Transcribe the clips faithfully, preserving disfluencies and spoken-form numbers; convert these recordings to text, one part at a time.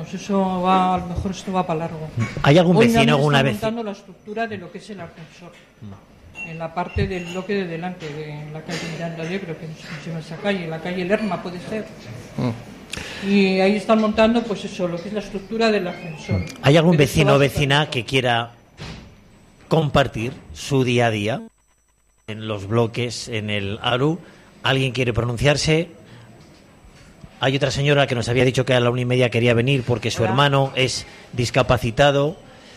vamos, eso va, a lo mejor esto va para largo. ¿Hay algún Hoy vecino alguna vez? Están montando la estructura de lo que es el ascensor. Mm. En la parte del bloque de delante, de en la calle Miranda de Ebro, que no sé cómo se llama esa calle, la calle Lerma puede ser. Mm. Y ahí están montando, pues eso, lo que es la estructura del ascensor. ¿Hay algún vecino o vecina que quiera compartir su día a día en los bloques, en el A R U? ¿Alguien quiere pronunciarse? Hay otra señora que nos había dicho que a la una y media quería venir porque su Hola. hermano es discapacitado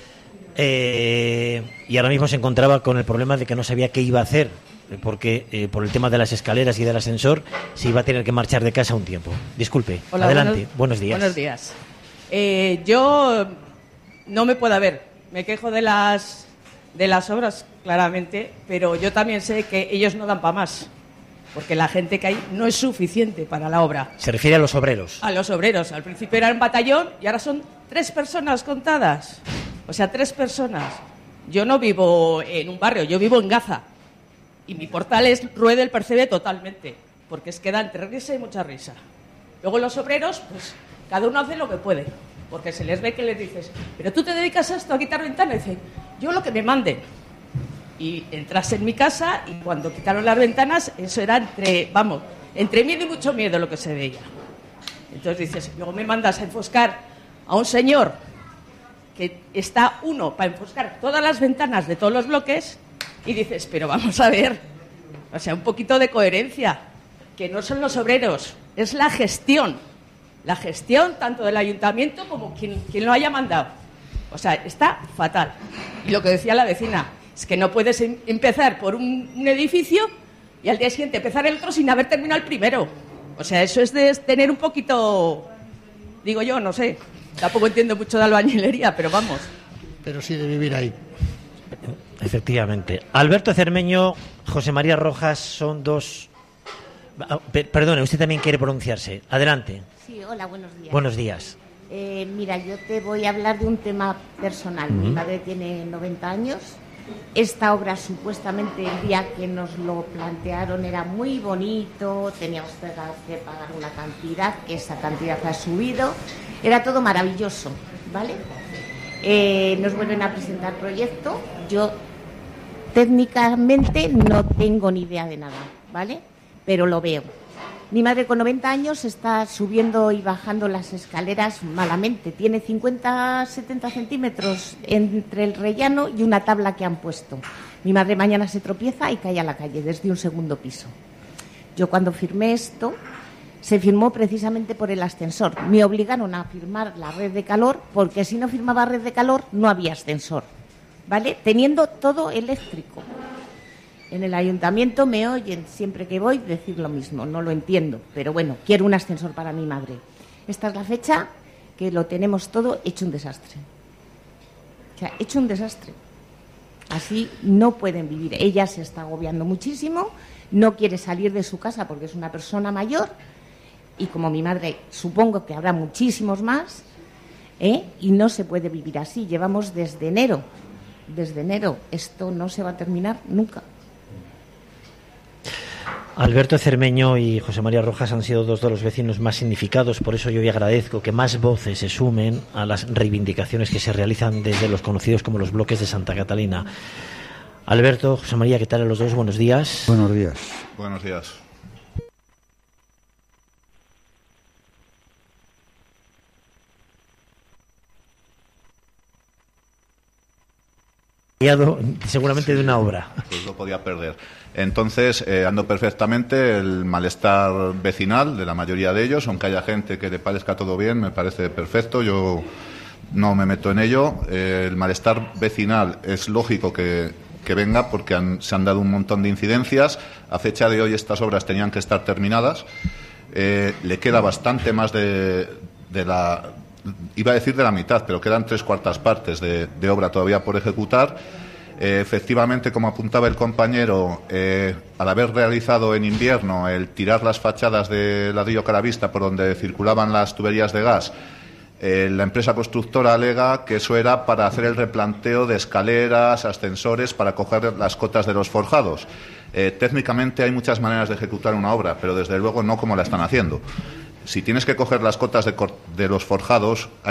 eh, y ahora mismo se encontraba con el problema de que no sabía qué iba a hacer porque eh, por el tema de las escaleras y del ascensor se iba a tener que marchar de casa un tiempo. Disculpe, Hola, adelante, buenos, buenos días. Buenos días. Eh, yo no me puedo ver, me quejo de las, de las obras claramente, pero yo también sé que ellos no dan para más. Porque la gente que hay no es suficiente para la obra. ¿Se refiere a los obreros? A los obreros. Al principio era un batallón y ahora son tres personas contadas. O sea, tres personas. Yo no vivo en un barrio, yo vivo en Gaza. Y mi portal es Rueda del Percebe totalmente. Porque es que da entre risa y mucha risa. Luego los obreros, pues cada uno hace lo que puede. Porque se les ve que les dices, pero tú te dedicas a esto, a quitar ventanas. Y dicen, yo lo que me manden. Y entras en mi casa y cuando quitaron las ventanas, eso era entre, vamos, entre miedo y mucho miedo lo que se veía. Entonces dices, luego me mandas a enfoscar a un señor que está uno para enfoscar todas las ventanas de todos los bloques y dices, pero vamos a ver, o sea, un poquito de coherencia, que no son los obreros, es la gestión, la gestión tanto del ayuntamiento como quien, quien lo haya mandado. O sea, está fatal. Y lo que decía la vecina, es que no puedes em- empezar por un, un edificio y al día siguiente empezar el otro sin haber terminado el primero. O sea, eso es de tener un poquito, digo yo, no sé, tampoco entiendo mucho de albañilería, pero vamos. Pero sí de vivir ahí. Efectivamente. Alberto Cermeño, José María Rojas son dos... Perdone, usted también quiere pronunciarse. Adelante. Sí, hola, buenos días. Buenos días. Eh, mira, yo te voy a hablar de un tema personal. Uh-huh. Mi madre tiene noventa años. Esta obra, supuestamente, el día que nos lo plantearon era muy bonito, teníamos que pagar una cantidad, que esa cantidad ha subido, era todo maravilloso, ¿vale? Eh, nos vuelven a presentar proyecto, yo técnicamente no tengo ni idea de nada, ¿vale? Pero lo veo. Mi madre con noventa años está subiendo y bajando las escaleras malamente. Tiene cincuenta, setenta centímetros entre el rellano y una tabla que han puesto. Mi madre mañana se tropieza y cae a la calle desde un segundo piso. Yo cuando firmé esto, se firmó precisamente por el ascensor. Me obligaron a firmar la red de calor porque si no firmaba red de calor no había ascensor, ¿vale? Teniendo todo eléctrico. En el ayuntamiento me oyen siempre que voy decir lo mismo, no lo entiendo, pero bueno, quiero un ascensor para mi madre. Esta es la fecha que lo tenemos todo hecho un desastre. O sea, hecho un desastre. Así no pueden vivir. Ella se está agobiando muchísimo, no quiere salir de su casa porque es una persona mayor y como mi madre supongo que habrá muchísimos más, ¿eh? Y no se puede vivir así. Llevamos desde enero, desde enero, esto no se va a terminar nunca. Alberto Cermeño y José María Rojas han sido dos de los vecinos más significados, por eso yo hoy agradezco que más voces se sumen a las reivindicaciones que se realizan desde los conocidos como los bloques de Santa Catalina. Alberto, José María, ¿qué tal a los dos? Buenos días. Buenos días. Buenos días. Seguramente de una obra. Pues lo podía perder. Entonces, eh, ando perfectamente el malestar vecinal de la mayoría de ellos, aunque haya gente que le parezca todo bien, me parece perfecto, yo no me meto en ello. Eh, el malestar vecinal es lógico que, que venga porque han, se han dado un montón de incidencias. A fecha de hoy estas obras tenían que estar terminadas. Eh, le queda bastante más de, de la... iba a decir de la mitad, pero quedan tres cuartas partes de, de obra todavía por ejecutar. Eh, efectivamente, como apuntaba el compañero, eh, al haber realizado en invierno el tirar las fachadas de ladrillo caravista por donde circulaban las tuberías de gas, eh, la empresa constructora alega que eso era para hacer el replanteo de escaleras, ascensores, para coger las cotas de los forjados. Eh, técnicamente hay muchas maneras de ejecutar una obra, pero desde luego no como la están haciendo. Si tienes que coger las cotas de, de los forjados...